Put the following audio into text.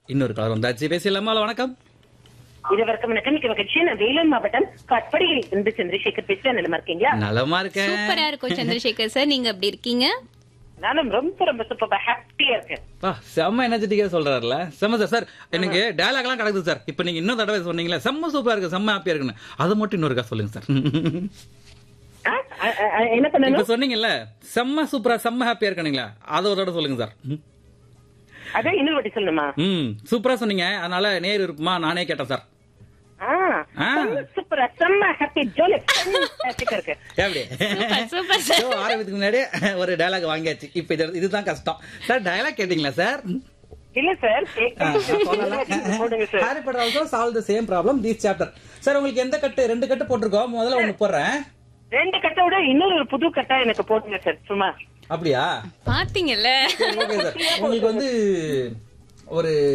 இன்னொரு கால் வந்தாச்சு, பேசலாமா? வணக்கம். இருவருக்கும் வணக்கம். மிக்க மகிழ்ச்சி. நான் வேலூர் மாவட்டம் கட்படியில் இருந்து சந்திரசேகர் பேசுறேன். நலமா இருக்கீங்களா? நலமா இருக்கேன். சூப்பரா இருக்கும் சந்திரசேகர் சார். நீங்க எப்படி இருக்கீங்க? நானும் ரொம்ப சூப்பரா ஹாப்பியா இருக்கேன். செம்ம எனர்ஜெட்டிக்கா சொல்றாருல. செம்ம சார். சார் எனக்கு டயலாக் எல்லாம் கிடக்குது சார். இப்ப நீங்க இன்னொரு தடவை சொன்னீங்களா செம்ம சூப்பரா இருக்கு, செம்ம ஹாப்பியா இருக்குன்னு, அதை மட்டும் இன்னொருக்கா சொல்லுங்க சார். என்ன பண்ணணும்? இப்ப சொன்னீங்கல்ல செம்ம சூப்பரா செம்ம ஹாப்பியா இருக்கீங்களா, அதை ஒரு தடவை சொல்லுங்க சார். அதான் இன்னொரு வாட்டி சொல்லணுமா? சூப்பரா சொன்னீங்க, அதனால நேர் இருக்குமா நானே கேட்டேன் சார். சூப்பரா செம்ம ஹாப்பி ஜாலி இருக்கு. எப்படி சூப்பர் சார். ஆரம்பத்துக்கு முன்னாடி ஒரு டயலாக் வாங்கியாச்சு. இப்ப இதுதான் கஷ்டம் சார். டயலாக் கேட்டீங்களா சார்? இல்ல sir, Harry Potter also solve the same problem this chapter. Sir உங்களுக்கு எந்த கட்டு? 2 கட்டு போட்டிருக்கோம். முதல்ல ஒன்னு போடுறேன். 2 கட்டை விட இன்னொரு புது கட்டா எனக்கு போடுங்க சார். சும்மா அப்படியா? பாத்தீங்கல்ல. உங்களுக்கு வந்து ஒரு